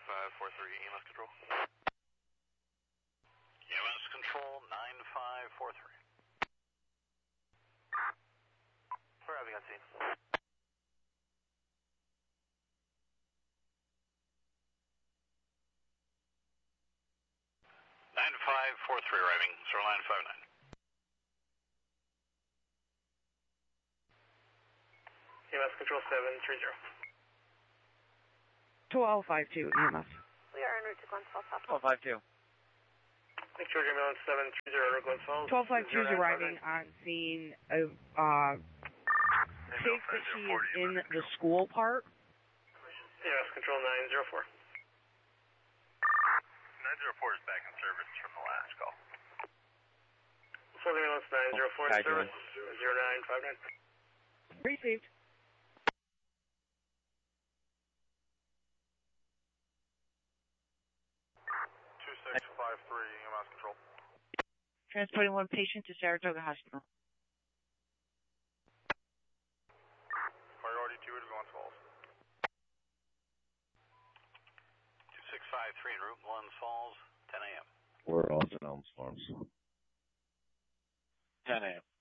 9543, EMS control. EMS control 9543. Arriving on scene. 9543 arriving, 0959. EMS control 730. 1252 EMS. We are en route to Glens Falls Hospital. 1252. Lake George ambulance 730 Glens Falls. 1252 is arriving on scene of, states that she is in the school part. EMS control 904. 904 is back in service from the last call. Full ambulance 904 in service, 0959. Received. EMS control. Transporting one patient to Saratoga Hospital. Priority 2 to Glens Falls. 2653 en route, Glens Falls, 10 a.m. We're Austin Elms Farms. 10 a.m.